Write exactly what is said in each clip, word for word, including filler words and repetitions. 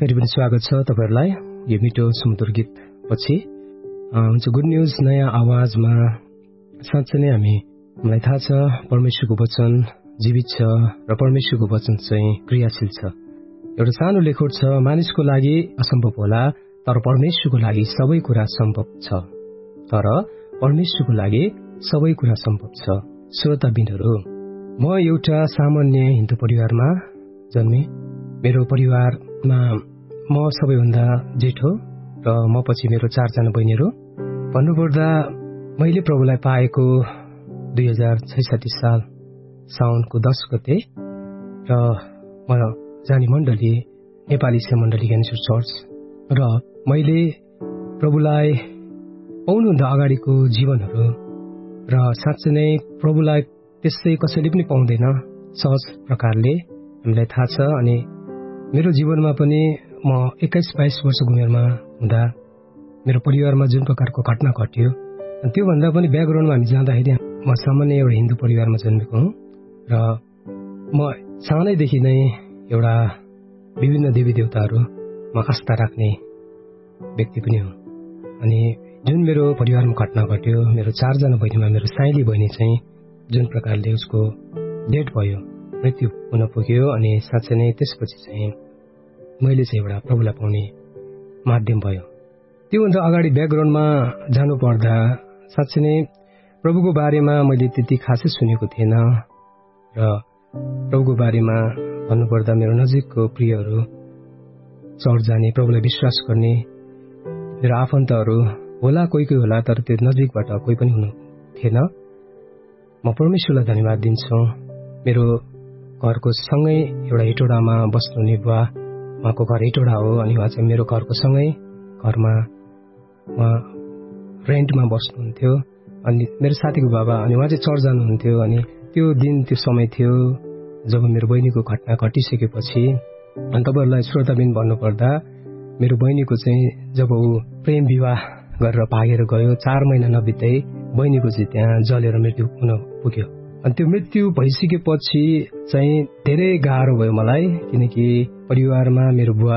फेरि पनि स्वागत छ तपाईहरुलाई यो मिठो सुमधुर गीत पछि हुन्छ गुड न्यूज नयाँ आवाजमा। साँच्चै नै हामी मलाई थाहा छ परमेश्वरको वचन जीवित छ र परमेश्वरको वचन चाहिँ क्रियाशील छ। एउटा सानो लेखोट छ, मानिसको लागि असम्भव होला तर परमेश्वरको लागि सबै कुरा सम्भव छ। तर परमेश्वरको लागि सबै कुरा सम्भव छ। श्रोताबिनहरू, म एउटा सामान्य हिन्दू परिवारमा जन्मे। मेरो परिवारमा म सबैभन्दा जेठो र म पछि मेरो चारजना बहिनीहरू। भन्नुपर्दा मैले प्रभुलाई पाएको दुई हजार छैसठी साल साउनको दस गते र म जाने मण्डली नेपाली सेवा मण्डली ज्ञानेश्वर चर्च र मैले प्रभुलाई पाउनुभन्दा अगाडिको जीवनहरू र साँच्चै नै प्रभुलाई त्यसै कसैले पनि पाउँदैन सहज प्रकारले हामीलाई थाहा छ। अनि मेरो जीवनमा पनि म एक्काइस बाइस वर्षको उमेरमा हुँदा मेरो परिवारमा जुन प्रकारको घटना घट्यो त्योभन्दा पनि ब्याकग्राउन्डमा हामी जाँदाखेरि म सामान्य एउटा हिन्दू परिवारमा जन्मेको हुँ र म सानैदेखि नै एउटा विभिन्न देवी देवताहरूमा आस्था राख्ने व्यक्ति पनि हुँ। अनि जुन मेरो परिवारमा घटना घट्यो, मेरो चारजना बहिनीमा मेरो साइली बहिनी चाहिँ जुन प्रकारले उसको डेथ भयो, मृत्यु हुन पुग्यो। अनि साँच्चै नै त्यसपछि चाहिँ मैले चाहिँ एउटा प्रभुलाई पाउने माध्यम भयो। त्योभन्दा अगाडि ब्याकग्राउन्डमा जानु पर्दा साँच्चै नै प्रभुको बारेमा मैले त्यति खासै सुनेको थिएन र प्रभुको बारेमा भन्नुपर्दा मेरो नजिकको प्रियहरू चर्च जाने, प्रभुलाई विश्वास गर्ने मेरो आफन्तहरू होला, कोही कोही होला, तर त्यो नजिकबाट कोही पनि हुनु थिएन। म परमेश्वरलाई धन्यवाद दिन्छु। मेरो घरको सँगै एउटा हेटौडामा बस्नुहुने बुवा, उहाँको घर हेटौडा हो अनि उहाँ चाहिँ मेरो घरको सँगै घरमा उहाँ रेन्टमा बस्नुहुन्थ्यो। अनि मेरो साथीको बाबा, अनि उहाँ चाहिँ चर्च जानुहुन्थ्यो। अनि त्यो दिन त्यो समय थियो जब मेरो बहिनीको घटना घटिसकेपछि, अनि तपाईँहरूलाई श्रोताबिन भन्नुपर्दा मेरो बहिनीको चाहिँ जब ऊ प्रेम विवाह गरेर भागेर गयो, चार महिना नबित्दै बहिनीको चाहिँ त्यहाँ जलेर मृत्यु हुन पुग्यो। अनि त्यो मृत्यु भइसकेपछि चाहिँ धेरै गाह्रो भयो मलाई, किनकि परिवारमा मेरो बुवा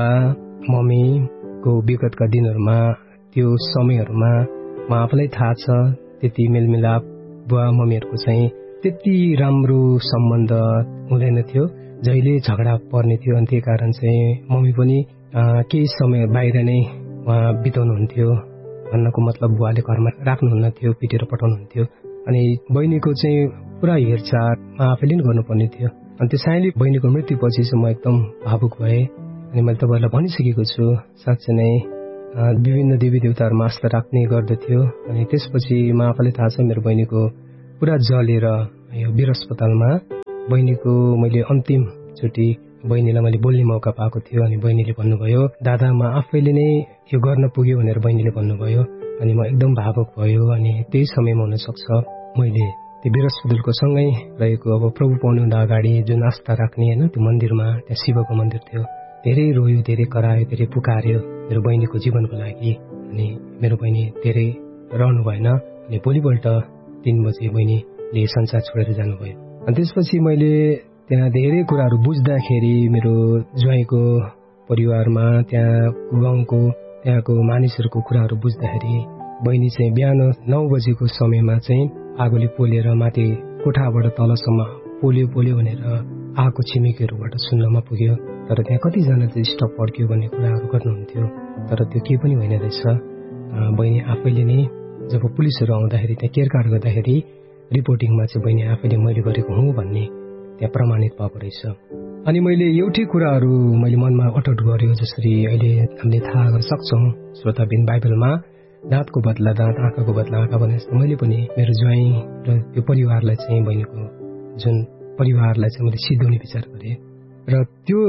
मम्मीको विगतका दिनहरूमा त्यो समयहरूमा म आफूलाई थाहा छ त्यति मेलमिलाप बुवा मम्मीहरूको चाहिँ त्यति राम्रो सम्बन्ध हुँदैन थियो, जहिले झगडा पर्ने थियो। अनि त्यही कारण चाहिँ मम्मी पनि केही समय बाहिर नै उहाँ बिताउनुहुन्थ्यो। भन्नको मतलब बुवाले घरमा राख्नुहुन्न थियो, पिटेर पठाउनुहुन्थ्यो। अनि बहिनीको चाहिँ पुरा हेरचाह आफैले नै गर्नुपर्ने थियो। अनि त्यो साइली बहिनीको मृत्युपछि चाहिँ म एकदम भावुक भएँ। अनि मैले तपाईँहरूलाई भनिसकेको छु, साँच्चै नै विभिन्न देवी देवताहरूमा आस्था राख्ने गर्दथ्यो। अनि त्यसपछि म आफैलाई थाहा छ मेरो बहिनीको पुरा जलेर यो वीर अस्पतालमा बहिनीको मैले अन्तिमचोटि बहिनीलाई मैले बोल्ने मौका पाएको थियो। अनि बहिनीले भन्नुभयो, दादा म आफैले नै यो गर्न पुग्यो भनेर बहिनीले भन्नुभयो। अनि म एकदम भावुक भयो। अनि त्यही समयमा हुनसक्छ मैले त्यो वीर अस्पतालको सँगै रहेको अब प्रभु पाउनुभन्दा अगाडि जुन आस्था राख्ने होइन त्यो मन्दिरमा, त्यहाँ शिवको मन्दिर थियो, धेरै रोयो, धेरै करायो, धेरै पुकार्यो मेरो बहिनीको जीवनको लागि। अनि मेरो बहिनी धेरै रहनु भएन। अनि भोलिपल्ट तीन बजे बहिनीले संसार छोडेर जानुभयो। अनि त्यसपछि मैले त्यहाँ धेरै कुराहरू बुझ्दाखेरि मेरो ज्वाइँको परिवारमा, त्यहाँ गाउँको त्यहाँको मानिसहरूको कुराहरू बुझ्दाखेरि बहिनी चाहिँ बिहान नौ बजेको समयमा चाहिँ आगोले पोलेर माथि कोठाबाट तलसम्म पोल्यो पोल्यो भनेर आएको छिमेकीहरूबाट सुन्नमा पुग्यो। तर त्यहाँ कतिजना चाहिँ स्टप पड्क्यो भन्ने कुराहरू गर्नुहुन्थ्यो, तर त्यो केही पनि होइन रहेछ। बहिनी आफैले नै जब पुलिसहरू आउँदाखेरि त्यहाँ केरकार गर्दाखेरि रिपोर्टिङमा चाहिँ बहिनी आफैले मैले गरेको हुँ भन्ने त्यहाँ प्रमाणित भएको रहेछ। अनि मैले एउटै कुराहरू मैले मनमा अटट गर्यो, जसरी अहिले हामीले थाहा गर्न सक्छौँ श्रोताबिन, बाइबलमा दाँतको बदला दाँत, आँखाको बदला आँखा भने जस्तो मैले पनि मेरो ज्वाइँ र त्यो परिवारलाई चाहिँ बहिनीको जुन परिवारलाई चाहिँ मैले सिध्याउने विचार गरेँ। र त्यो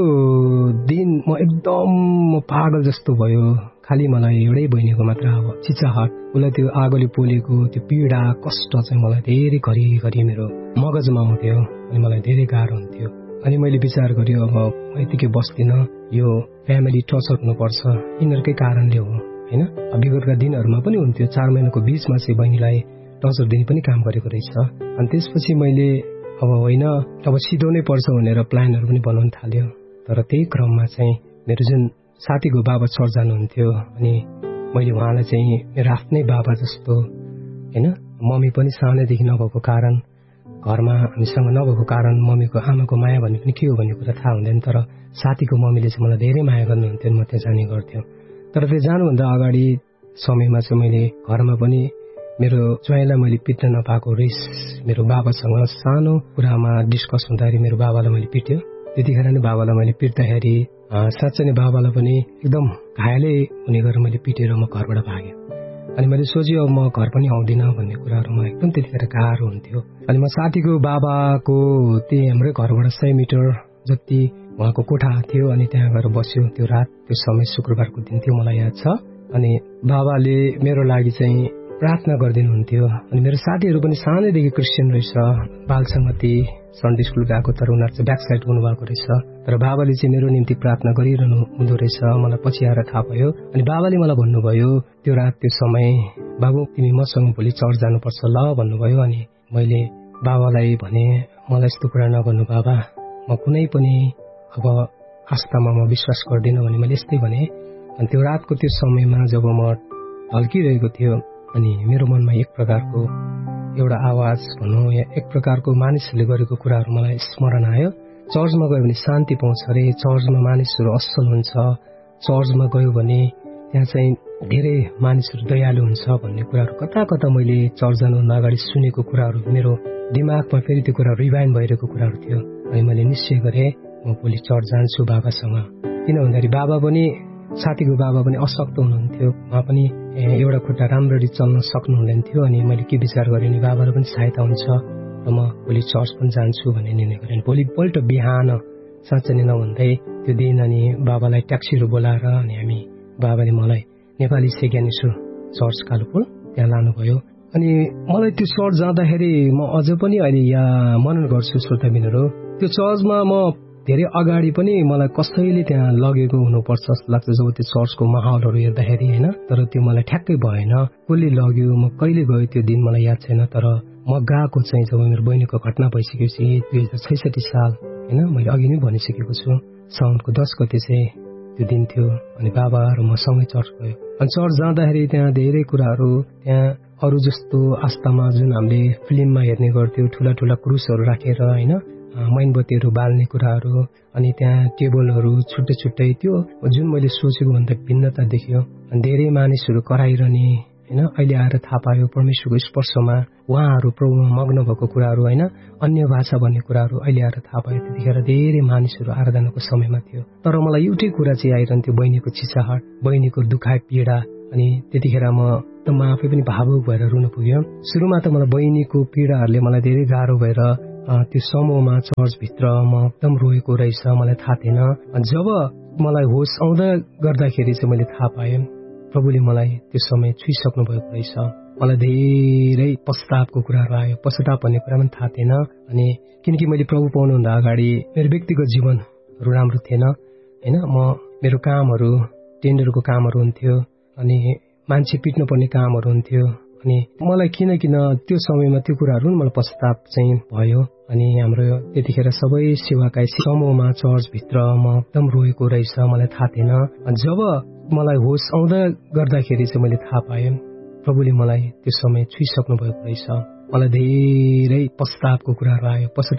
दिन म एकदम म पागल जस्तो भयो। खालि मलाई एउटै बहिनीको मात्र अब चिचाहट, उसलाई त्यो आगोले पोलेको त्यो पीडा कष्ट चाहिँ मलाई धेरै घरिघरि मेरो मगजमा आउँथ्यो। अनि मलाई धेरै गाह्रो हुन्थ्यो। अनि मैले विचार गरेँ अब म यतिकै बस्दिनँ, यो फ्यामिली टर्चर हुनुपर्छ, यिनीहरूकै कारणले हो होइन। विगतका दिनहरूमा पनि हुन्थ्यो, चार महिनाको बिचमा चाहिँ बहिनीलाई टर्चर दिने पनि काम गरेको रहेछ। अनि त्यसपछि मैले अब होइन अब सिधोनै पर्छ भनेर प्लानहरू पनि बनाउन थाल्यो। तर त्यही क्रममा चाहिँ मेरो जुन साथीको बाबा चर्च जानुहुन्थ्यो अनि मैले उहाँलाई चाहिँ मेरो आफ्नै बाबा जस्तो होइन, मम्मी पनि सानैदेखि नभएको कारण, घरमा हामीसँग नभएको कारण मम्मीको आमाको माया भन्ने पनि के हो भन्ने कुरा थाहा हुँदैन, तर साथीको मम्मीले चाहिँ मलाई धेरै माया गर्नुहुन्थ्यो, म त्यहाँ जाने गर्थ्यो। तर त्यो जानुभन्दा अगाडि समयमा चाहिँ मैले घरमा पनि मेरो ज्वाइँलाई मैले पिट्न नपाएको रिस मेरो बाबासँग सानो कुरामा डिस्कस हुँदाखेरि मेरो बाबालाई मैले पिट्यो। त्यतिखेर नै बाबालाई मैले पिट्दाखेरि साँच्चै नै बाबालाई पनि एकदम घायलै हुने गरेर मैले पिटेर म घरबाट भागेँ। अनि मैले सोचेँ अब म घर पनि आउँदिनँ भन्ने कुराहरू मलाई एकदम त्यतिखेर गाह्रो हुन्थ्यो। अनि म साथीको बाबाको त्यही हाम्रै घरबाट सय मिटर जति उहाँको कोठा थियो अनि त्यहाँ गएर बस्यो। त्यो रात, त्यो समय शुक्रबारको दिन थियो, मलाई याद छ। अनि बाबाले मेरो लागि चाहिँ प्रार्थना गरिदिनुहुन्थ्यो। अनि मेरो साथीहरू पनि सानैदेखि क्रिस्चियन रहेछ, बालसङ्गति सन्डे स्कुल गएको, तर उनीहरू चाहिँ ब्याक साइड हुनुभएको रहेछ। तर बाबाले चाहिँ मेरो निम्ति प्रार्थना गरिरहनु हुँदो रहेछ, मलाई पछि आएर थाहा भयो। अनि बाबाले मलाई भन्नुभयो त्यो रात त्यो समय, बाबु तिमी मसँग भोलि चर्च जानुपर्छ ल भन्नुभयो। अनि मैले बाबालाई भने मलाई यस्तो कुरा नगर्नु बाबा, म कुनै पनि अब आस्थामा म विश्वास गर्दिनँ भने मैले यस्तै भने। अनि त्यो रातको त्यो समयमा जब म ढल्किरहेको थियो अनि मेरो मनमा एक प्रकारको एउटा आवाज भनौँ या एक प्रकारको मानिसहरूले गरेको कुराहरू मलाई स्मरण आयो। चर्चमा गयो भने शान्ति पाउँछ अरे, चर्चमा मानिसहरू असल हुन्छ, चर्चमा गयो भने त्यहाँ चाहिँ धेरै मानिसहरू दयालु हुन्छ भन्ने कुराहरू कता कता मैले चर्च जानुभन्दा अगाडि सुनेको कुराहरू मेरो दिमागमा फेरि त्यो कुरा रिभाइन्ड भइरहेको कुराहरू थियो। अनि मैले निश्चय गरेँ म भोलि चर्च जान्छु बाबासँग। किन भन्दाखेरि बाबा पनि, साथीको बाबा पनि अशक्त हुनुहुन्थ्यो, उहाँ पनि एउटा खुट्टा राम्ररी चल्न सक्नुहुँदैन थियो। अनि मैले के विचार गरेँ नि बाबालाई पनि सहायता हुन्छ र म भोलि चर्च पनि जान्छु भन्ने निर्णय गरेँ। भोलिपल्ट बिहान साँच्चै नै नभन्दै त्यो दिन अनि बाबालाई ट्याक्सीहरू बोलाएर अनि हामी बाबाले मलाई नेपाली सेक्यानिसो चर्च कालुपुर त्यहाँ लानुभयो। अनि मलाई त्यो चर्च जाँदाखेरि म अझ पनि अहिले यहाँ मनन गर्छु श्रोताबिनहरू, त्यो चर्चमा म धेरै अगाडि पनि मलाई कसैले त्यहाँ लगेको हुनुपर्छ जस्तो लाग्छ जब त्यो चर्चको माहौलहरू हेर्दाखेरि होइन। तर त्यो मलाई ठ्याक्कै भएन, कसले लग्यो, म कहिले गयो त्यो दिन मलाई याद छैन। तर म गएको चाहिँ जब मेरो बहिनीको घटना भइसकेपछि दुई हजार छैसठी साल होइन, मैले अघि नै भनिसकेको छु, साउनको दस गते चाहिँ त्यो दिन थियो। अनि बाबा र म सँगै चर्च गयो। अनि चर्च जाँदाखेरि त्यहाँ धेरै कुराहरू, त्यहाँ अरू जस्तो आस्थामा जुन हामीले फिल्ममा हेर्ने गर्थ्यो ठुला ठुला क्रुसहरू राखेर होइन, मैनबत्तीहरू बाल्ने कुराहरू, अनि त्यहाँ टेबलहरू छुट्टै छुट्टै, त्यो जुन मैले सोचेको भन्दा भिन्नता देखियो। अनि धेरै मानिसहरू कराइरहने होइन, अहिले आएर थाहा पायो परमेश्वरको स्पर्शमा उहाँहरू प्रभुमा मग्न भएको कुराहरू होइन, अन्य भाषा भन्ने कुराहरू अहिले आएर थाहा पायो। त्यतिखेर धेरै मानिसहरू आराधनाको समयमा थियो। तर मलाई एउटै कुरा चाहिँ आइरहन्थ्यो, बहिनीको चिचाहट, बहिनीको दुखाइ पीडा। अनि त्यतिखेर म त म आफै पनि भावुक भएर रुन पुग्यो। सुरुमा त मलाई बहिनीको पीडाहरूले मलाई धेरै गाह्रो भएर त्यो समूहमा चर्चभित्र म एकदम रोएको रहेछ, मलाई थाहा थिएन। जब मलाई होस आउँदा गर्दाखेरि चाहिँ मैले थाहा पाएँ प्रभुले मलाई त्यो समय छुइसक्नु भएको रहेछ। मलाई धेरै पश्चातापको कुराहरू आयो, पश्चाताप भन्ने कुरा पनि थाहा थिएन। अनि किनकि मैले प्रभु पाउनुभन्दा अगाडि मेरो व्यक्तिगत जीवनहरू राम्रो थिएन होइन, म मेरो कामहरू टेन्डरको कामहरू हुन्थ्यो अनि मान्छे पिट्नु पर्ने कामहरू हुन्थ्यो। अनि मलाई किन किन त्यो समयमा त्यो कुराहरू मलाई पश्चाताप चाहिँ भयो। अनि हाम्रो त्यतिखेर सबै सेवाकाई समूहमा चर्चभित्र म एकदम रोएको रहेछ, मलाई थाहा थिएन। जब मलाई होस आउँदा गर्दाखेरि चाहिँ मैले थाहा पाएँ प्रभुले मलाई त्यो समय छुइसक्नु भएको रहेछ। मलाई धेरै पश्चातापको कुराहरू आयो, पश्चाताप